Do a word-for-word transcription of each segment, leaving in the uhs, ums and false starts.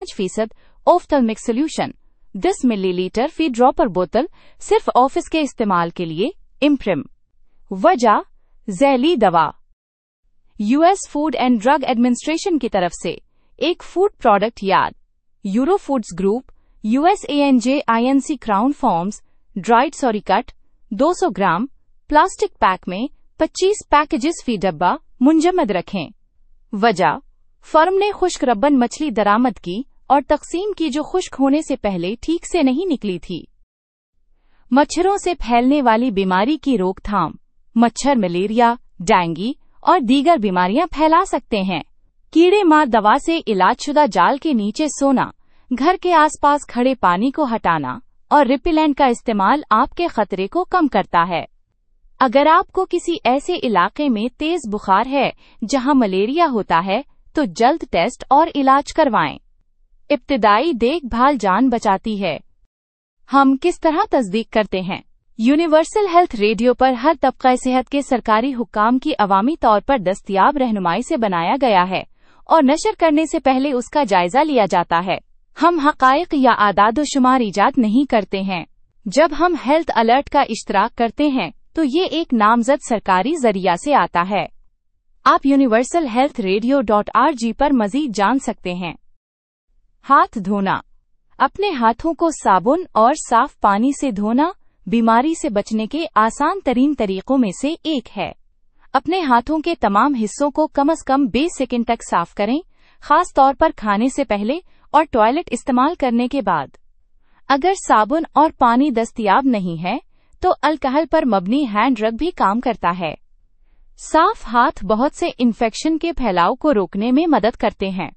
पाँच फीसद ऑफ्थल्मिक सोल्यूशन दस मिलीलीटर फी ड्रॉपर बोतल सिर्फ ऑफिस के इस्तेमाल के लिए इम्प्रिम। वजह जहरीली दवा। US food and drug administration की तरफ से एक food product yard euro foods group यूएसएएनजे INC crown farms dried सॉरीकट दो सौ ग्राम प्लास्टिक पैक में पच्चीस पैकेजेस फी डब्बा मुंजमद रखें। वजह फर्म ने खुश्क रब्बन मछली दरामद की और तकसीम की जो खुश्क होने से पहले ठीक से नहीं निकली थी। मच्छरों से फैलने वाली बीमारी की रोकथाम। मच्छर मलेरिया, डेंगू और दीगर बीमारियां फैला सकते हैं। कीड़े मार दवा से इलाजशुदा जाल के नीचे सोना, घर के आसपास खड़े पानी को हटाना और रिपेलेंट का इस्तेमाल आपके खतरे को कम करता है। अगर आपको किसी ऐसे इलाके में तेज बुखार है जहां मलेरिया होता है, तो जल्द टेस्ट और इलाज करवाएं। इब्तिदाई देखभाल जान बचाती है। हम किस तरह तस्दीक करते हैं? यूनिवर्सल हेल्थ रेडियो पर हर तबका सेहत के सरकारी हुक्काम की अवामी तौर पर दस्तयाब रहनुमाई से बनाया गया है और नशर करने से पहले उसका जायजा लिया जाता है। हम हकायक या आदाद-ओ-शुमार इजाद नहीं करते हैं। जब हम हेल्थ अलर्ट का इश्तराक करते हैं, तो ये एक नामजद सरकारी जरिया से आता है। आप universal health radio dot RG पर मजीद जान सकते हैं। हाथ धोना। अपने हाथों को साबुन और साफ पानी से धोना बीमारी से बचने के आसान तरीन तरीकों में से एक है। अपने हाथों के तमाम हिस्सों को कम से कम बीस सेकंड तक साफ करें, खास तौर पर खाने से पहले और टॉयलेट इस्तेमाल करने के बाद। अगर साबुन और पानी दस्तयाब नहीं है, तो अल्कोहल पर मबनी हैंड रब भी काम करता है। साफ हाथ बहुत से इन्फेक्शन के फैलाव को रोकने में मदद करते हैं।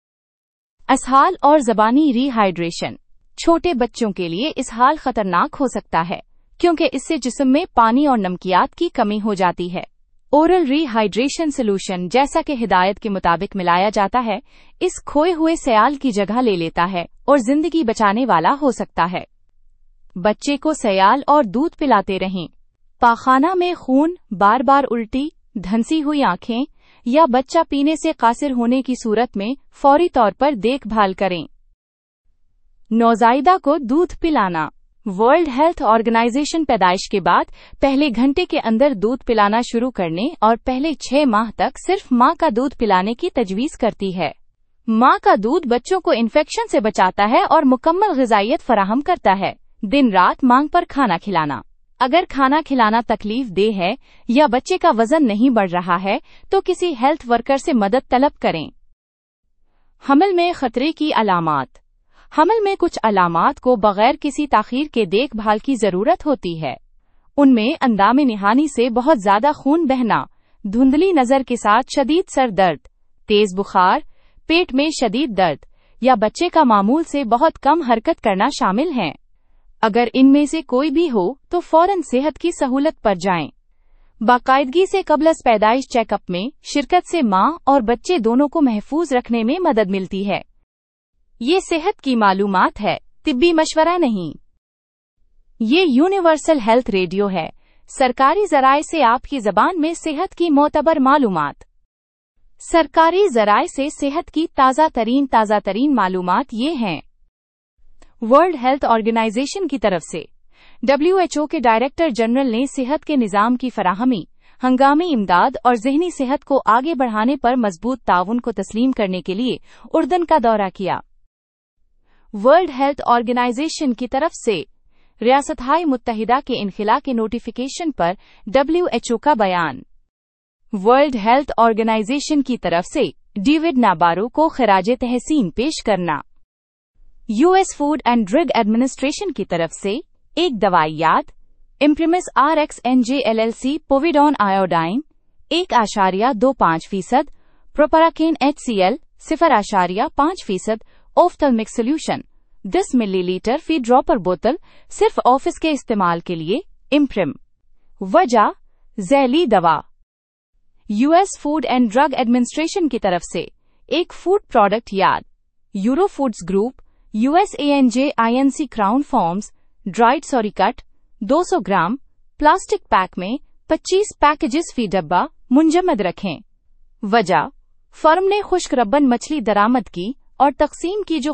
इसहाल और ज़बानी रीहाइड्रेशन। छोटे बच्चों के लिए इसहाल खतरनाक हो सकता है, क्योंकि इससे जिस्म में पानी और नमकियात की कमी हो जाती है। ओरल रीहाइड्रेशन सॉल्यूशन, जैसा कि हिदायत के मुताबिक मिलाया जाता है, इस खोए हुए सयाल की जगह ले लेता है और जिंदगी बचाने वाला हो सकता है। बच्चे को सयाल और दूध पिलाते रहें। पाखाना में खून, बार बार उल्टी, धंसी हुई आंखें या बच्चा पीने से कासिर होने की सूरत में फौरी तौर पर देखभाल करें। नौजायदा को दूध पिलाना। वर्ल्ड हेल्थ ऑर्गेनाइजेशन पैदाइश के बाद पहले घंटे के अंदर दूध पिलाना शुरू करने और पहले छह माह तक सिर्फ मां का दूध पिलाने की तजवीज करती है। मां का दूध बच्चों को इन्फेक्शन से बचाता है और मुकम्मल ग़िज़ाइयत फराहम करता है। दिन रात मांग पर खाना खिलाना। अगर खाना खिलाना तकलीफ दे है या बच्चे का वजन नहीं बढ़ रहा है, तो किसी हेल्थ वर्कर से मदद तलब करें। हमल में खतरे की अलामात। हमल में कुछ अलामात को बगैर किसी ताखीर के देखभाल की जरूरत होती है। उनमें अंदामे निहानी से बहुत ज्यादा खून बहना, धुंधली नजर के साथ शदीद सर दर्द, तेज बुखार, पेट में शदीद दर्द या बच्चे का मामूल से बहुत कम हरकत करना शामिल हैं। अगर इनमें से कोई भी हो, तो फौरन सेहत की सहूलत पर जाएं। बाकायदगी से कबल पैदाइश चेकअप में शिरकत से मां और बच्चे दोनों को महफूज रखने में मदद मिलती है। ये सेहत की मालूमात है, तिब्बी मशवरा नहीं। ये यूनिवर्सल हेल्थ रेडियो है, सरकारी ज़राए से आपकी ज़बान में सेहत की मोतबर मालूमात। सरकारी ज़राए से सेहत की ताज़ा तरीन ताज़ा तरीन मालूमात ये हैं। वर्ल्ड हेल्थ ऑर्गेनाइजेशन की तरफ से डब्ल्यू एच ओ के डायरेक्टर जनरल ने सेहत के निज़ाम की फराहमी, हंगामी इमदाद और ज़हनी सेहत को आगे बढ़ाने पर मजबूत ताउन को तस्लीम करने के लिए उर्दन का दौरा किया। वर्ल्ड हेल्थ ऑर्गेनाइजेशन की तरफ से रियासत-ए मुत्तहिदा के इनखिला के नोटिफिकेशन पर डब्ल्यू एच ओ का बयान। वर्ल्ड हेल्थ ऑर्गेनाइजेशन की तरफ से डेविड नाबारो को खिराज तहसीन पेश करना। US food and drug administration की तरफ से एक दवाई याद इम्प्रिमिस are x N J L L C पोविडॉन iodine एक आशारिया दो पाँच फीसद प्रोपराकेन एच सी एल सिफर आशारिया पाँच फीसद ऑफ्थल्मिक सोल्यूशन दस मिलीलीटर फी ड्रॉपर बोतल सिर्फ ऑफिस के इस्तेमाल के लिए इम्प्रिम। वजह जहरीली दवा। US food and drug administration की तरफ से एक फूड प्रोडक्ट याद euro foods group यूएसएएनजे INC crown farms dried सॉरीकट दो सौ ग्राम प्लास्टिक पैक में पच्चीस पैकेजेस फी डब्बा मुंजमद रखें। वजह फर्म ने खुश्क रब्बन मछली दरामद की और तकसीम की जो